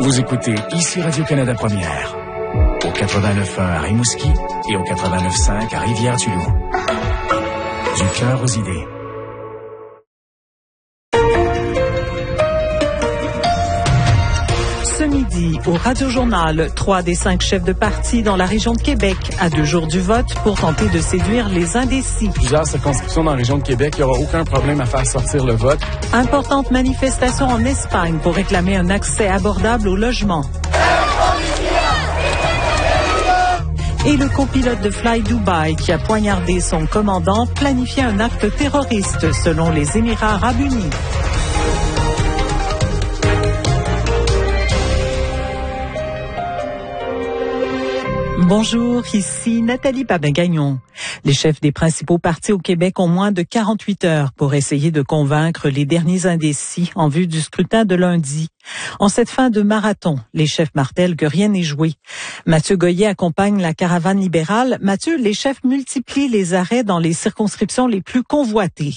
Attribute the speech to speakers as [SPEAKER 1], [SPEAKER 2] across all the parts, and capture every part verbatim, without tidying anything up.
[SPEAKER 1] Vous écoutez ici Radio-Canada Première, au quatre-vingt-neuf point un à Rimouski et au quatre-vingt-neuf point cinq à Rivière-du-Loup. Du cœur aux idées.
[SPEAKER 2] Ce midi, au Radio-Journal, trois des cinq chefs de parti dans la région de Québec à deux jours du vote pour tenter de séduire les indécis.
[SPEAKER 3] Plusieurs circonscriptions dans la région de Québec, il n'y aura aucun problème à faire sortir le vote.
[SPEAKER 2] Importante manifestation en Espagne pour réclamer un accès abordable au logement. Et le copilote de Fly Dubai qui a poignardé son commandant planifiait un acte terroriste selon les Émirats arabes unis. Bonjour, ici Nathalie Babin-Gagnon. Les chefs des principaux partis au Québec ont moins de quarante-huit heures pour essayer de convaincre les derniers indécis en vue du scrutin de lundi. En cette fin de marathon, les chefs martèlent que rien n'est joué. Mathieu Goyer accompagne la caravane libérale. Mathieu, les chefs multiplient les arrêts dans les circonscriptions les plus convoitées.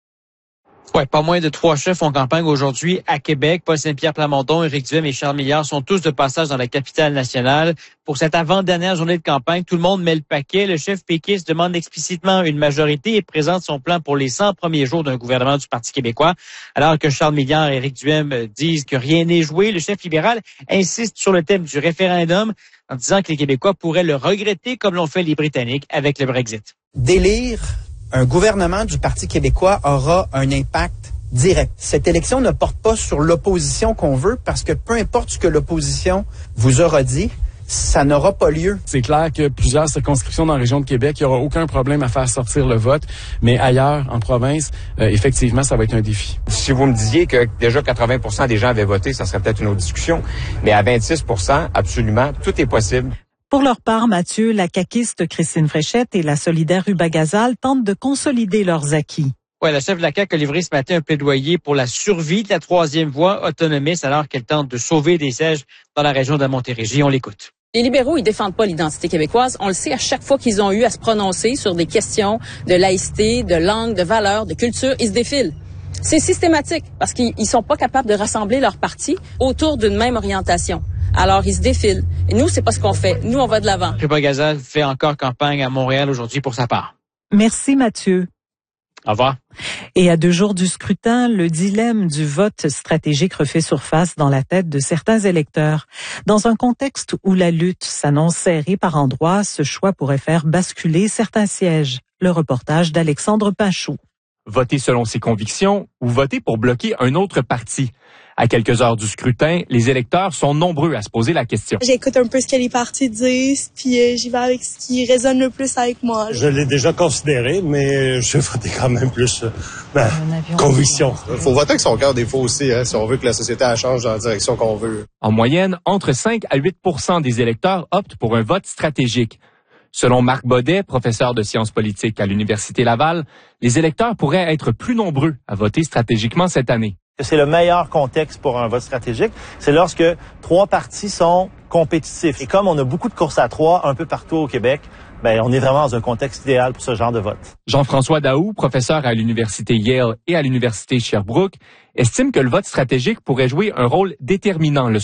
[SPEAKER 4] Ouais, pas moins de trois chefs en campagne aujourd'hui à Québec. Paul Saint-Pierre Plamondon, Éric Duhem et Charles Milliard sont tous de passage dans la capitale nationale. Pour cette avant-dernière journée de campagne, tout le monde met le paquet. Le chef péquiste demande explicitement une majorité et présente son plan pour les cent premiers jours d'un gouvernement du Parti québécois. Alors que Charles Milliard et Éric Duhem disent que rien n'est joué, le chef libéral insiste sur le thème du référendum en disant que les Québécois pourraient le regretter comme l'ont fait les Britanniques avec le Brexit.
[SPEAKER 5] Délire. Un gouvernement du Parti québécois aura un impact direct. Cette élection ne porte pas sur l'opposition qu'on veut parce que peu importe ce que l'opposition vous aura dit, ça n'aura pas lieu.
[SPEAKER 3] C'est clair que plusieurs circonscriptions dans la région de Québec, il n'y aura aucun problème à faire sortir le vote, mais ailleurs, en province, euh, effectivement, ça va être un défi.
[SPEAKER 6] Si vous me disiez que déjà quatre-vingts pour cent des gens avaient voté, ça serait peut-être une autre discussion, mais à vingt-six pour cent, absolument, tout est possible.
[SPEAKER 2] Pour leur part, Mathieu, la caquiste Christine Fréchette et la solidaire Ruba Gazal tentent de consolider leurs acquis.
[SPEAKER 4] Ouais, la chef de la C A Q a livré ce matin un plaidoyer pour la survie de la troisième voie autonomiste alors qu'elle tente de sauver des sièges dans la région de la Montérégie. On l'écoute.
[SPEAKER 7] Les libéraux, ils défendent pas l'identité québécoise. On le sait, à chaque fois qu'ils ont eu à se prononcer sur des questions de laïcité, de langue, de valeurs, de culture, ils se défilent. C'est systématique parce qu'ils ils sont pas capables de rassembler leur parti autour d'une même orientation. Alors, ils se défilent. Et nous, c'est pas ce qu'on fait. Nous, on va de l'avant.
[SPEAKER 4] Ruba Gazal fait encore campagne à Montréal aujourd'hui pour sa part.
[SPEAKER 2] Merci, Mathieu.
[SPEAKER 4] Au revoir.
[SPEAKER 2] Et à deux jours du scrutin, le dilemme du vote stratégique refait surface dans la tête de certains électeurs. Dans un contexte où la lutte s'annonce serrée par endroits, ce choix pourrait faire basculer certains sièges. Le reportage d'Alexandre Pinchot.
[SPEAKER 8] Voter selon ses convictions ou voter pour bloquer un autre parti. À quelques heures du scrutin, les électeurs sont nombreux à se poser la question.
[SPEAKER 9] J'écoute un peu ce que les partis disent, puis euh, j'y vais avec ce qui résonne le plus avec moi.
[SPEAKER 10] Je l'ai déjà considéré, mais je vais voter quand même plus euh, ben, conviction.
[SPEAKER 11] Il faut voter avec son cœur des fois aussi, hein, si on veut que la société elle change dans la direction qu'on veut.
[SPEAKER 8] En moyenne, entre cinq à huit pour cent des électeurs optent pour un vote stratégique. Selon Marc Baudet, professeur de sciences politiques à l'Université Laval, les électeurs pourraient être plus nombreux à voter stratégiquement cette année.
[SPEAKER 12] C'est le meilleur contexte pour un vote stratégique. C'est lorsque trois partis sont compétitifs. Et comme on a beaucoup de courses à trois un peu partout au Québec, ben on est vraiment dans un contexte idéal pour ce genre de vote.
[SPEAKER 8] Jean-François Daou, professeur à l'Université Yale et à l'Université Sherbrooke, estime que le vote stratégique pourrait jouer un rôle déterminant le